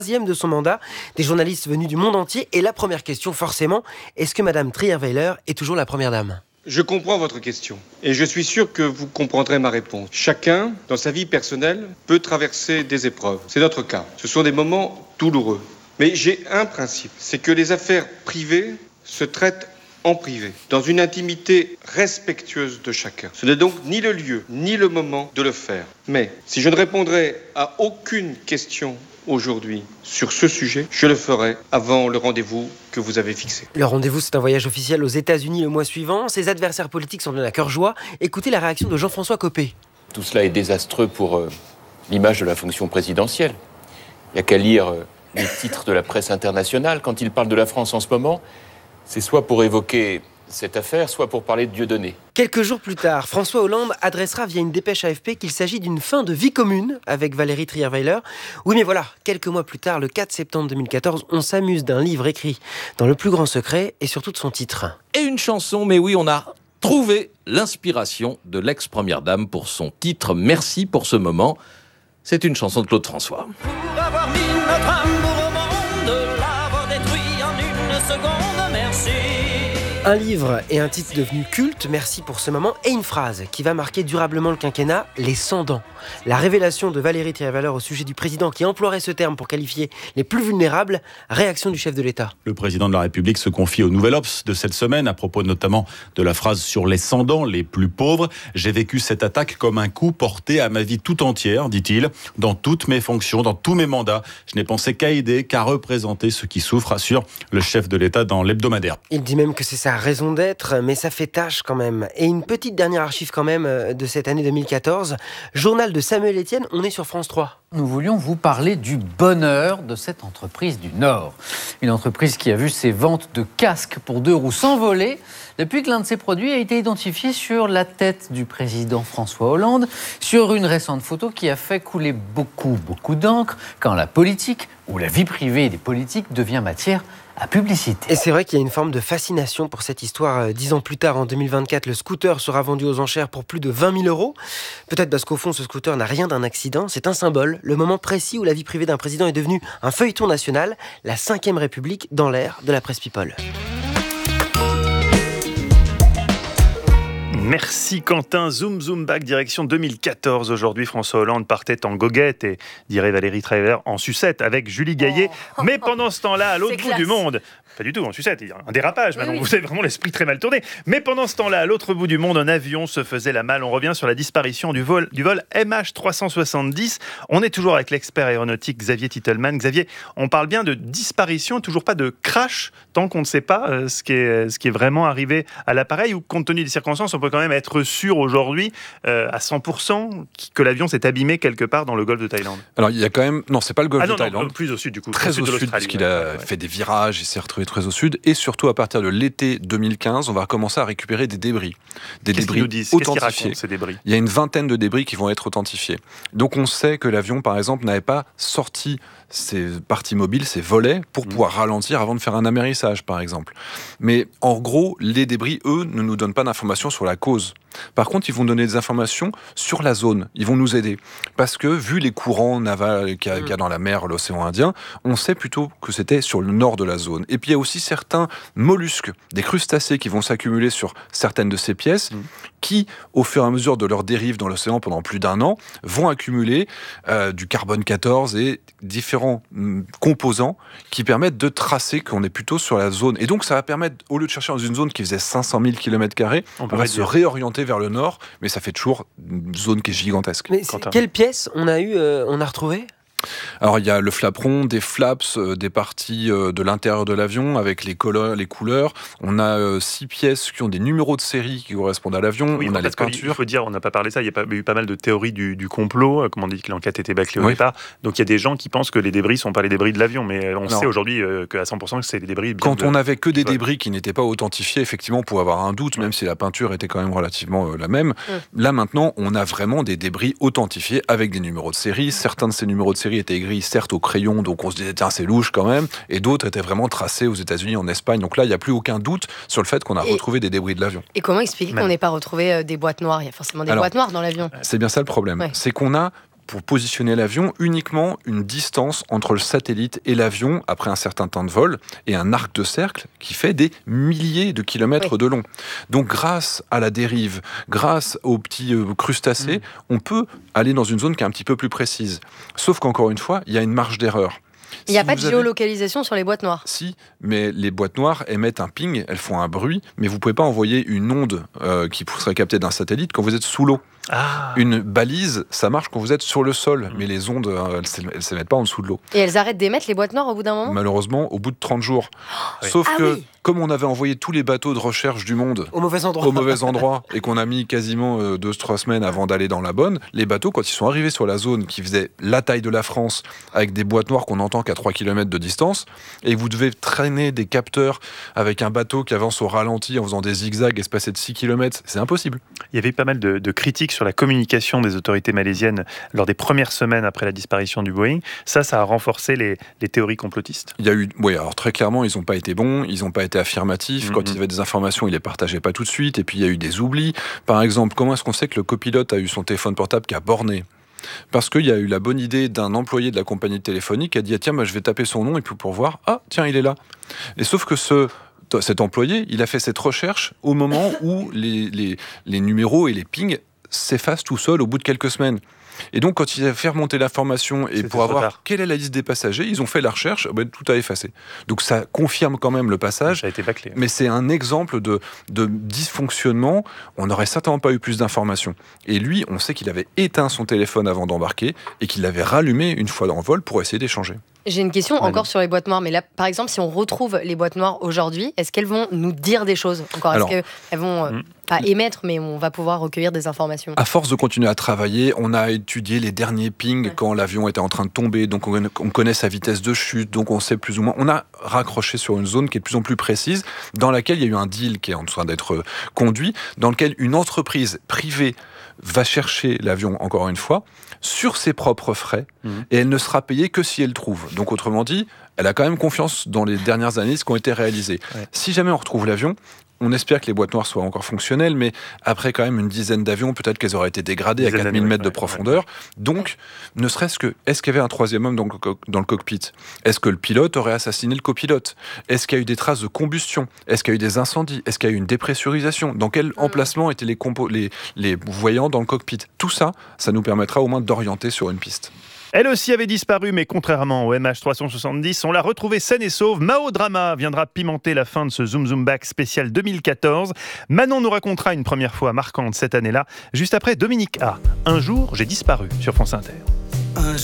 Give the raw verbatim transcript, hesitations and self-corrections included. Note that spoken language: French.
troisième de son mandat, des journalistes venus du monde entier. Et la première question, forcément, est-ce que Madame Trierweiler est toujours la première dame ? Je comprends votre question et je suis sûr que vous comprendrez ma réponse. Chacun, dans sa vie personnelle, peut traverser des épreuves. C'est notre cas. Ce sont des moments douloureux. Mais j'ai un principe, c'est que les affaires privées se traitent en privé, dans une intimité respectueuse de chacun. Ce n'est donc ni le lieu, ni le moment de le faire. Mais si je ne répondrai à aucune question aujourd'hui sur ce sujet, je le ferai avant le rendez-vous que vous avez fixé. Le rendez-vous, c'est un voyage officiel aux États-Unis le mois suivant. Ses adversaires politiques sont donnés à cœur joie. Écoutez la réaction de Jean-François Copé. Tout cela est désastreux pour euh, l'image de la fonction présidentielle. Il n'y a qu'à lire euh, les titres de la presse internationale. Quand ils parlent de la France en ce moment, c'est soit pour évoquer cette affaire, soit pour parler de Dieudonné. Quelques jours plus tard, François Hollande adressera via une dépêche A F P qu'il s'agit d'une fin de vie commune avec Valérie Trierweiler. Oui, mais voilà, quelques mois plus tard, le quatre septembre deux mille quatorze, on s'amuse d'un livre écrit dans le plus grand secret et surtout de son titre. Et une chanson, mais oui, on a trouvé l'inspiration de l'ex-première dame pour son titre « Merci pour ce moment ». C'est une chanson de Claude François. Pour avoir mis notre amour au monde, l'avoir détruit en une seconde, merci. Un livre et un titre devenu culte, merci pour ce moment, et une phrase qui va marquer durablement le quinquennat, les cent-dents. La révélation de Valérie Trierweiler au sujet du président qui emploierait ce terme pour qualifier les plus vulnérables, réaction du chef de l'État. Le président de la République se confie au Nouvel Obs de cette semaine à propos notamment de la phrase sur les cent-dents, les plus pauvres. J'ai vécu cette attaque comme un coup porté à ma vie tout entière, dit-il, dans toutes mes fonctions, dans tous mes mandats. Je n'ai pensé qu'à aider, qu'à représenter ceux qui souffrent, assure le chef de l'État dans l'hebdomadaire. Il dit même que c'est sa raison d'être, mais ça fait tâche quand même. Et une petite dernière archive quand même de cette année deux mille quatorze. Journal de Samuel Etienne, on est sur France trois. Nous voulions vous parler du bonheur de cette entreprise du Nord. Une entreprise qui a vu ses ventes de casques pour deux roues s'envoler depuis que l'un de ses produits a été identifié sur la tête du président François Hollande, sur une récente photo qui a fait couler beaucoup, beaucoup d'encre quand la politique ou la vie privée des politiques devient matière à publicité. Et c'est vrai qu'il y a une forme de fascination pour cette histoire. Dix ans plus tard, en deux mille vingt-quatre, le scooter sera vendu aux enchères pour plus de vingt mille euros. Peut-être parce qu'au fond, ce scooter n'a rien d'un accident. C'est un symbole, le moment précis où la vie privée d'un président est devenue un feuilleton national, la cinquième République dans l'ère de la presse people. Merci Quentin. Zoom, zoom back, direction deux mille quatorze. Aujourd'hui, François Hollande partait en goguette et, dirait Valérie Trierweiler, en sucette avec Julie Gaillet. Oh. Mais pendant ce temps-là, à l'autre bout du monde, pas du tout en sucette, il y a un dérapage maintenant, oui. Vous avez vraiment l'esprit très mal tourné. Mais pendant ce temps-là, à l'autre bout du monde, un avion se faisait la malle. On revient sur la disparition du vol, du vol M H trois cent soixante-dix. On est toujours avec l'expert aéronautique Xavier Titelman. Xavier, on parle bien de disparition, toujours pas de crash, tant qu'on ne sait pas euh, ce, qui est, ce qui est vraiment arrivé à l'appareil, ou compte tenu des circonstances, on peut quand même être sûr aujourd'hui euh, à cent pour cent que l'avion s'est abîmé quelque part dans le golfe de Thaïlande. Alors il y a quand même... Non, c'est pas le golfe ah, non, de Thaïlande. Non, plus au sud du coup. Très au sud, parce qu'il a ouais, ouais. fait des virages, il s'est retrouvé très au sud. Et surtout, à partir de l'été deux mille quinze, on va commencer à récupérer des débris. Des Qu'est-ce débris nous disent authentifiés. Qu'est-ce qu'ils racontent, ces débris ? Il y a une vingtaine de débris qui vont être authentifiés. Donc on sait que l'avion, par exemple, n'avait pas sorti ses parties mobiles, ses volets, pour mmh. pouvoir ralentir avant de faire un amérissage, par exemple. Mais en gros, les débris, eux, ne nous donnent pas d'informations sur la cause. Par contre, ils vont donner des informations sur la zone. Ils vont nous aider. Parce que, vu les courants navals qu'il y a, qu'il y a dans la mer, l'océan Indien, on sait plutôt que c'était sur le nord de la zone. Et puis, il y a aussi certains mollusques, des crustacés qui vont s'accumuler sur certaines de ces pièces, mmh. qui, au fur et à mesure de leur dérive dans l'océan pendant plus d'un an, vont accumuler euh, du carbone quatorze et différents mm, composants qui permettent de tracer qu'on est plutôt sur la zone. Et donc, ça va permettre, au lieu de chercher dans une zone qui faisait cinq cent mille kilomètres carrés, on, on va se réorienter vers le nord, mais ça fait toujours une zone qui est gigantesque. Mais quelle pièce on a eu, euh, on a retrouvé ? Alors il y a le flaperon, des flaps, euh, des parties euh, de l'intérieur de l'avion avec les, couleurs, les couleurs. On a euh, six pièces qui ont des numéros de série qui correspondent à l'avion. Oui, on a les peintures. Il faut dire, on n'a pas parlé de ça, il y a pas, eu pas mal de théories du, du complot, comme on dit que l'enquête était bâclée au oui. départ. Donc il y a des gens qui pensent que les débris ne sont pas les débris de l'avion, mais on non. sait aujourd'hui euh, qu'à cent pour cent que c'est des débris... Bien Quand de... on n'avait que des débris qui n'étaient pas authentifiés, effectivement on pouvait avoir un doute, ouais. même si la peinture était quand même relativement euh, la même. Ouais. Là maintenant, on a vraiment des débris authentifiés avec des numéros de série. Certains de ces numéros de série étaient écrits certes au crayon, donc on se disait tiens c'est louche quand même, et d'autres étaient vraiment tracés aux États-Unis, en Espagne. Donc là il n'y a plus aucun doute sur le fait qu'on a et retrouvé des débris de l'avion. Et comment expliquer qu'on n'ait pas retrouvé euh, des boîtes noires ? Il y a forcément des Alors, boîtes noires dans l'avion. C'est bien ça le problème, ouais. c'est qu'on a pour positionner l'avion uniquement une distance entre le satellite et l'avion après un certain temps de vol et un arc de cercle qui fait des milliers de kilomètres oui. de long. Donc grâce à la dérive, grâce aux petits euh, crustacés, mmh. on peut aller dans une zone qui est un petit peu plus précise. Sauf qu'encore une fois, il y a une marge d'erreur. Il n'y a si pas de avez... géolocalisation sur les boîtes noires. Si, mais les boîtes noires émettent un ping, elles font un bruit, mais vous ne pouvez pas envoyer une onde euh, qui serait captée d'un satellite quand vous êtes sous l'eau. Ah. Une balise, ça marche quand vous êtes sur le sol, mmh. mais les ondes, euh, elles ne s'émettent pas en dessous de l'eau. Et elles arrêtent d'émettre les boîtes noires au bout d'un moment ? Malheureusement, au bout de trente jours. Oh, Sauf ah, que, oui. comme on avait envoyé tous les bateaux de recherche du monde au mauvais endroit, au mauvais endroit et qu'on a mis quasiment euh, deux, trois semaines avant d'aller dans la bonne, les bateaux, quand ils sont arrivés sur la zone qui faisait la taille de la France, avec des boîtes noires qu'on entend qu'à trois kilomètres de distance, et vous devez traîner des capteurs avec un bateau qui avance au ralenti en faisant des zigzags espacés de six kilomètres, c'est impossible. Il y avait pas mal de, de critiques sur la communication des autorités malaisiennes lors des premières semaines après la disparition du Boeing. Ça, ça a renforcé les, les théories complotistes. Il y a eu, oui, alors très clairement, ils n'ont pas été bons, ils n'ont pas été affirmatifs. Mm-hmm. Quand ils avaient des informations, ils les partageaient pas tout de suite. Et puis il y a eu des oublis. Par exemple, comment est-ce qu'on sait que le copilote a eu son téléphone portable qui a borné ? Parce qu'il y a eu la bonne idée d'un employé de la compagnie téléphonique qui a dit ah, tiens, moi, je vais taper son nom et puis pour voir, ah tiens, il est là. Et sauf que ce cet employé, il a fait cette recherche au moment où les, les, les numéros et les pings s'effacent tout seuls au bout de quelques semaines. Et donc, quand ils avaient fait remonter l'information et C'était pour avoir tard. quelle est la liste des passagers, ils ont fait la recherche, ben, tout a effacé. Donc, ça confirme quand même le passage. Ça a été bâclé. Mais c'est un exemple de, de dysfonctionnement. On n'aurait certainement pas eu plus d'informations. Et lui, on sait qu'il avait éteint son téléphone avant d'embarquer et qu'il l'avait rallumé une fois en vol pour essayer d'échanger. J'ai une question encore sur les boîtes noires, mais là, par exemple, si on retrouve les boîtes noires aujourd'hui, est-ce qu'elles vont nous dire des choses encore ? Alors, est-ce qu'elles vont euh, pas émettre, mais on va pouvoir recueillir des informations ? À force de continuer à travailler, on a étudié les derniers pings ouais. quand l'avion était en train de tomber, donc on, on connaît sa vitesse de chute, donc on sait plus ou moins. On a raccroché sur une zone qui est de plus en plus précise, dans laquelle il y a eu un deal qui est en train d'être conduit, dans lequel une entreprise privée va chercher l'avion, encore une fois, sur ses propres frais, mmh. et elle ne sera payée que si elle trouve. Donc, autrement dit, elle a quand même confiance dans les dernières analyses qui ont été réalisées. Ouais. Si jamais on retrouve l'avion, on espère que les boîtes noires soient encore fonctionnelles, mais après quand même une dizaine d'avions, peut-être qu'elles auraient été dégradées à quatre mille mètres de profondeur. Donc, ne serait-ce que, est-ce qu'il y avait un troisième homme dans le, co- dans le cockpit ? Est-ce que le pilote aurait assassiné le copilote ? Est-ce qu'il y a eu des traces de combustion ? Est-ce qu'il y a eu des incendies ? Est-ce qu'il y a eu une dépressurisation ? Dans quel emplacement étaient les, compo- les, les voyants dans le cockpit ? Tout ça, ça nous permettra au moins d'orienter sur une piste. Elle aussi avait disparu, mais contrairement au M H trois cent soixante-dix, on l'a retrouvée saine et sauve. Mao Drama viendra pimenter la fin de ce Zoom Zoom Back spécial deux mille quatorze. Manon nous racontera une première fois marquante cette année-là, juste après Dominique A. Un jour, j'ai disparu sur France Inter.